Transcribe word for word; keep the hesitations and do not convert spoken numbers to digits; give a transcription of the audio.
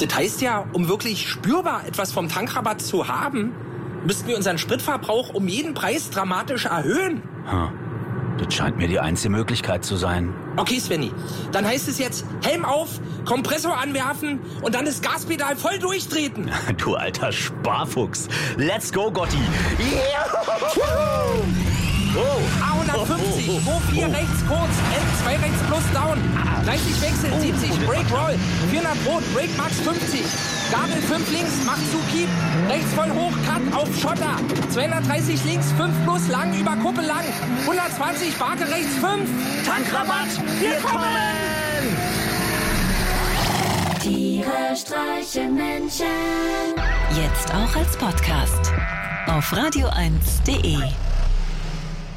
Das heißt ja, um wirklich spürbar etwas vom Tankrabatt zu haben, müssten wir unseren Spritverbrauch um jeden Preis dramatisch erhöhen. Hm. Das scheint mir die einzige Möglichkeit zu sein. Okay, Svenny, dann heißt es jetzt Helm auf, Kompressor anwerfen und dann das Gaspedal voll durchtreten. Du alter Sparfuchs. Let's go, Gotti. Yeah! Oh. A hundertfünfzig, Go vier rechts kurz, N zwei rechts plus down, dreißig Wechsel, siebzig, Brake Roll, vierhundert Rot, Brake Max fünfzig, Gabel fünf links, macht zu Keep, rechts voll hoch, Cut auf Schotter, zweihundertdreißig links, fünf plus lang, über Kuppel lang, hundertzwanzig, Barke rechts fünf, Tankrabatt, wir kommen! Tiere streichen Menschen. Jetzt auch als Podcast auf radio eins punkt de.